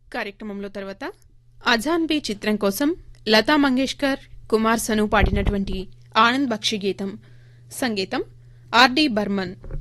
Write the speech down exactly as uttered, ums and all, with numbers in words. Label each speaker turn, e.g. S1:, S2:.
S1: కార్యక్రమంలో తర్వాత అజాన్ బి చిత్రం కోసం లతా మంగేష్కర్, కుమార్ సను పాడినటువంటి ఆనంద్ బక్షి గీతం. సంగీతం ఆర్ డి బర్మన్.